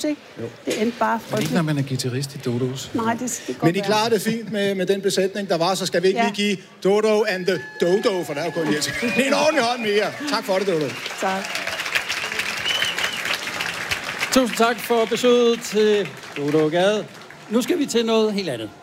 Dodos, ikke? Jo. Det endte bare frygteligt. Ikke når man er guitarist i Dodos. Nej, det går. Men I klarer det fint med den besætning, der var, så skal vi ikke lige give Dodo and the Dodo, for der er jo kun en ordentlig hånd mere. Tak for det, Dodo. Tak. Tusind tak for besøget til Dodo Gade. Nu skal vi til noget helt andet.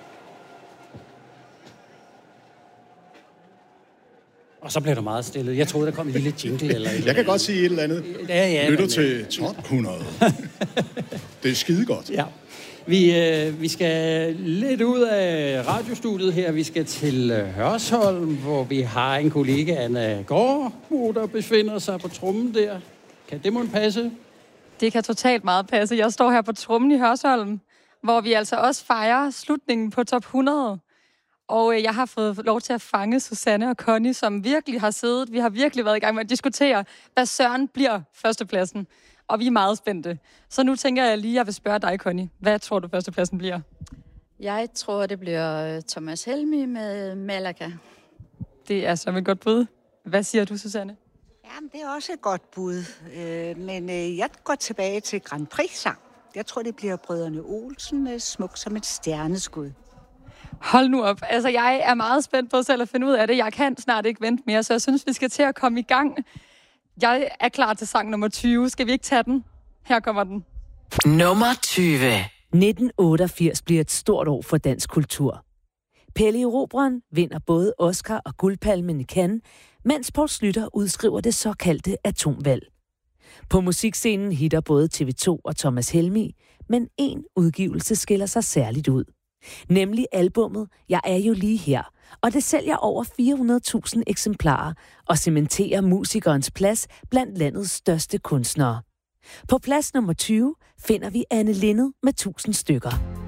Og så blev der meget stille. Jeg troede, der kom en lille jingle eller et. Jeg kan godt sige et eller andet. Ja, lytter til Top 100. Det er skidegodt. Ja. Vi skal lidt ud af radiostudiet her. Vi skal til Hørsholm, hvor vi har en kollega, Anna Gårdbo, der befinder sig på trommen der. Kan det måtte passe? Det kan totalt meget passe. Jeg står her på trommen i Hørsholm, hvor vi altså også fejrer slutningen på Top 100. Og jeg har fået lov til at fange Susanne og Connie, som virkelig har siddet. Vi har virkelig været i gang med at diskutere, hvad søren bliver førstepladsen. Og vi er meget spændte. Så nu tænker jeg lige, at jeg vil spørge dig, Connie. Hvad tror du, førstepladsen bliver? Jeg tror, det bliver Thomas Helmig med Malaga. Det er som et godt bud. Hvad siger du, Susanne? Jamen, det er også et godt bud. Men jeg går tilbage til Grand Prix-sang. Jeg tror, det bliver Brødrene Olsen, Smuk som et stjerneskud. Hold nu op. Altså, jeg er meget spændt på selv at finde ud af det. Jeg kan snart ikke vente mere, så jeg synes, vi skal til at komme i gang. Jeg er klar til sang nummer 20. Skal vi ikke tage den? Her kommer den. Nummer 20. 1988 bliver et stort år for dansk kultur. Pelle Erobreren vinder både Oscar og Guldpalmen i Cannes, mens Poul Schlüter udskriver det såkaldte atomvalg. På musikscenen hitter både TV2 og Thomas Helmig, men en udgivelse skiller sig særligt ud. Nemlig albummet Jeg er jo lige her, og det sælger over 400.000 eksemplarer og cementerer musikernes plads blandt landets største kunstnere. På plads nummer 20 finder vi Anne Linnet med 1000 stykker.